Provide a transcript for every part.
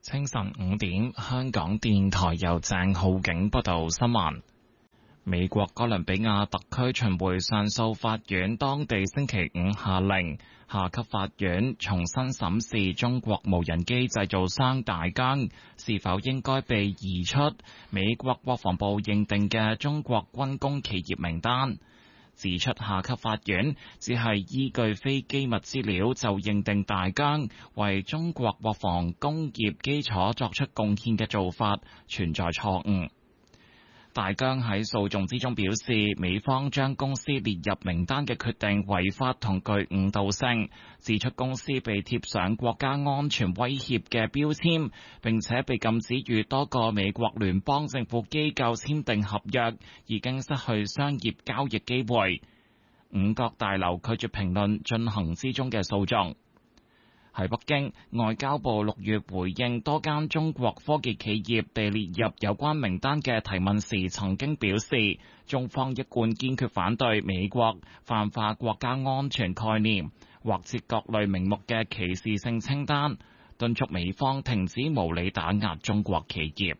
清晨5點，香港電台由鄭浩景報道新聞。美國哥倫比亞特區巡迴上訴法院當地星期五下令，下級法院重新審視中國無人機製造商大疆是否應該被移出美國國防部認定嘅中國軍工企業名單。指出下級法院只係依據非機密資料就認定大疆為中國國防工業基礎作出貢獻嘅做法存在錯誤。大疆喺訴訟之中表示，美方將公司列入名單嘅決定違法同具誤導性，指出公司被貼上國家安全威脅嘅標籤，並且被禁止與多個美國聯邦政府機構簽訂合約，已經失去商業交易機會。五角大樓拒絕評論進行之中嘅訴訟。喺北京，外交部6月回應多間中國科技企業被列入有關名單嘅提問時，曾經表示，中方一貫堅決反對美國泛化國家安全概念，或設各類名目嘅歧視性清單，敦促美方停止無理打壓中國企業。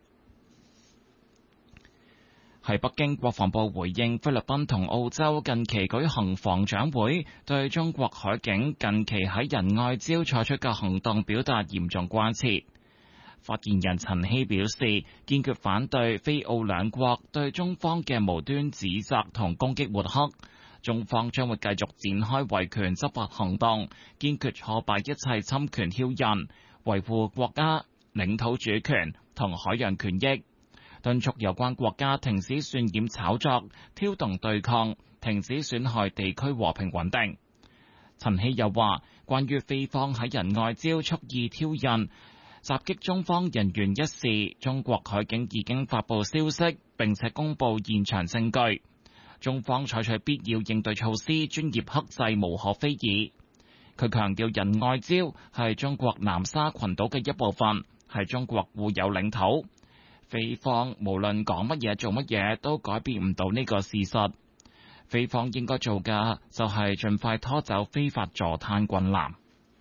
喺北京，國防部回應菲律賓同澳洲近期舉行防長會，對中國海警近期喺仁愛礁採取嘅行動表達嚴重關切。發言人陳希表示，堅決反對菲澳兩國對中方嘅無端指責同攻擊抹黑，中方將會繼續展開維權執法行動，堅決挫敗一切侵權挑釁，維護國家領土主權同海洋權益。敦促有關國家停止渲染炒作、挑動對抗，停止損害地區和平穩定。陳希又話，關於菲方喺仁愛礁蓄意挑釁、襲擊中方人員一事，中國海警已經發布消息，並且公布現場證據。中方採取必要應對措施，專業克制，無可非議。佢強調，仁愛礁係中國南沙群島嘅一部分，係中國固有領土。菲方無論講乜嘢做乜嘢都改變唔到呢個事實。菲方應該做嘅就係盡快拖走非法坐灘軍艦。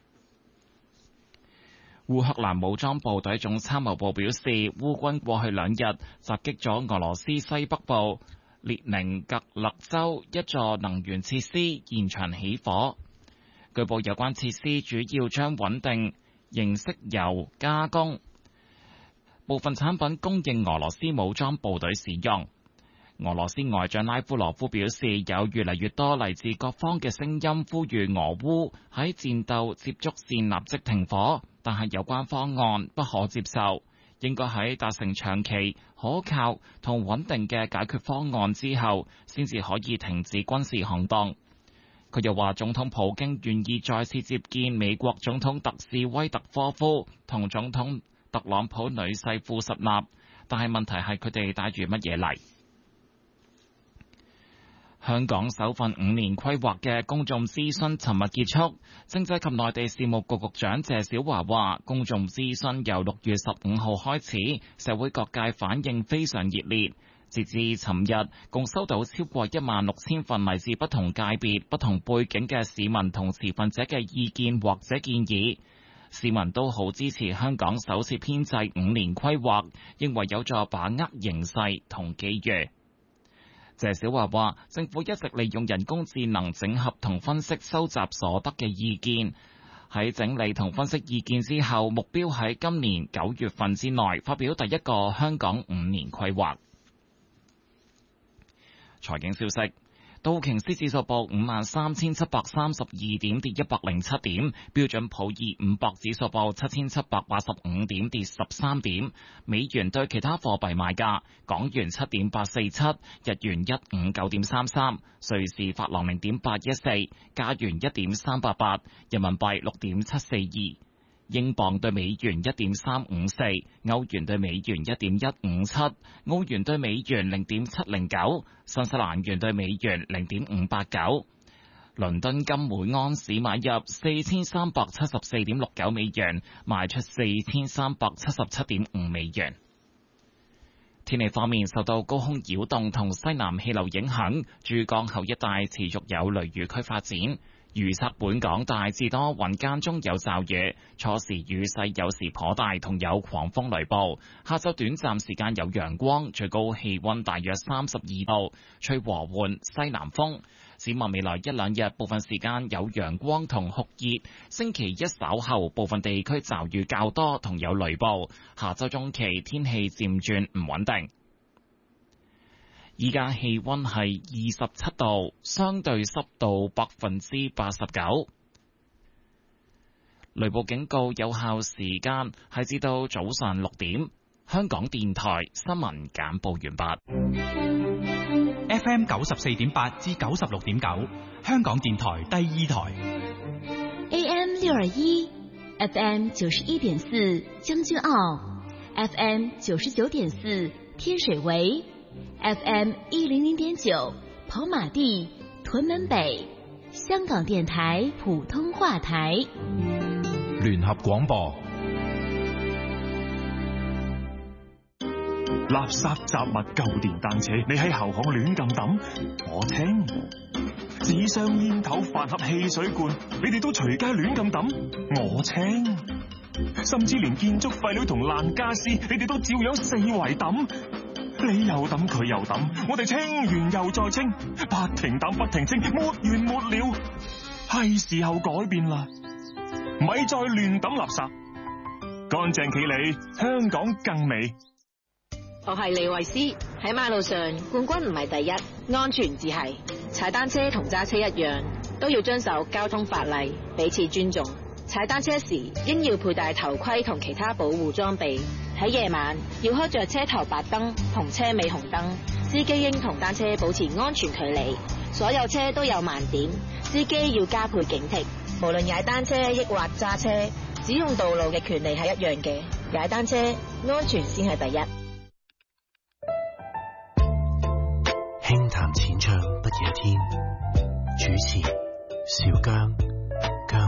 烏克蘭武裝部隊總參謀部表示，烏軍過去2日襲擊咗俄羅斯西北部列寧格勒州一座能源設施，現場起火。據報有關設施主要將穩定型石油加工，部分產品供應俄羅斯武裝部隊使用。俄羅斯外長拉夫羅夫表示，有越嚟越多嚟自各方嘅聲音呼籲俄烏喺戰鬥接觸線立即停火，但係有關方案不可接受，應該喺達成長期、可靠同穩定嘅解決方案之後，先至可以停止軍事行動。佢又話，總統普京願意再次接見美國總統特使威特科夫同總統特朗普女婿庫什納，但係問題係佢哋帶住乜嘢嚟？香港首份5年規劃嘅公眾諮詢尋日結束，政制及內地事務局局長謝小華話，公眾諮詢由6月15號開始，社會各界反應非常熱烈。截至尋日，共收到超過16000份嚟自不同界別、不同背景嘅市民同持份者嘅意見或者建議。市民都好支持香港首次編制5年規劃，認為有助把握形勢同機遇。謝小華話，政府一直利用人工智能整合同分析收集所得嘅意見，喺整理同分析意見之後，目標喺今年9月份之內發表第一個香港5年規劃。財經消息。道瓊斯指數報53,732點，跌107點；標準普爾500指數報7,785點，跌13點。美元對其他貨幣賣價：港元7.847，日元159.33，瑞士法郎0.814，加元1.388，人民幣6.742。英鎊對美元1.354，歐元對美元1.157，澳元對美元0.709，新西蘭元對美元0.589。倫敦金每盎司買入4374.69美元，賣出4377.5美元。天氣方面，受到高空擾動同西南氣流影響，珠江口一帶持續有雷雨區發展。 預測本港大致多雲間中有驟雨，初時雨勢有時頗大，同有狂風雷暴。下晝短暫時間有陽光，最高氣溫大約32度，吹和緩西南風。展望未來一兩日，部分時間有陽光同酷熱。星期一稍後，部分地區驟雨較多，同有雷暴。下週中期天氣漸轉唔穩定。依家氣溫係27度，相對濕度89%。雷暴警告有效時間係至到早上6點。香港電台新聞簡報完畢。 FM 94.8至96.9，香港電台第二台。 AM 621 FM 91.4將軍澳 FM 99.4天水圍FM 100.9跑馬地屯門北，香港電台普通話台。 聯合廣播。垃圾雜物舊電單車，你喺後巷亂咁抌，我聽；紙箱煙頭飯盒汽水罐，你哋都隨街亂咁抌，我聽；甚至連建築廢料同爛家私，你哋都照樣四圍抌。你又抌，佢又抌，我哋清完又再清，不停抌不停清，沒完沒了。係時候改變啦，咪再亂抌垃圾，乾淨企理，香港更美。 我係李慧詩，喺馬路上冠軍唔係第一，安全至係。踩單車同揸車一樣，都要遵守交通法例，彼此尊重。踩單車時應要佩戴頭盔同其他保護裝備。喺夜晚要開着車頭白燈同車尾紅燈，司機應同單車保持安全距離。所有車都有盲點，司機要加倍警惕。無論踩單車抑或揸車，使用道路嘅權利係一樣嘅。踩單車安全先係第一。 輕談淺唱不夜天，主持邵姜。